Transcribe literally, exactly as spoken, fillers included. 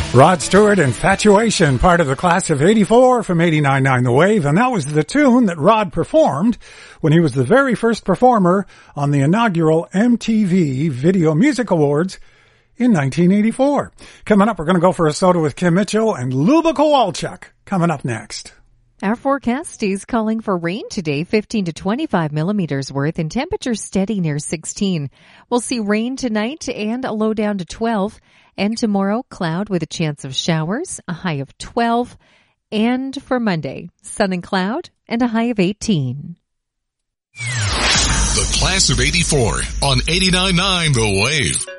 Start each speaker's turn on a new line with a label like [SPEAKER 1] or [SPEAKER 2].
[SPEAKER 1] Rod Stewart, Infatuation, part of the class of eighty-four from eighty-nine point nine The Wave, and that was the tune that Rod performed when he was the very first performer on the inaugural M T V Video Music Awards in nineteen eighty-four. Coming up, we're going to go for a soda with Kim Mitchell and Luba Kowalczyk coming up next.
[SPEAKER 2] Our forecast is calling for rain today, fifteen to twenty-five millimeters worth, and temperature steady near sixteen. We'll see rain tonight and a low down to twelve. And tomorrow, cloud with a chance of showers, a high of twelve. And for Monday, sun and cloud and a high of eighteen.
[SPEAKER 3] The class of eighty-four on eighty-nine point nine The Wave.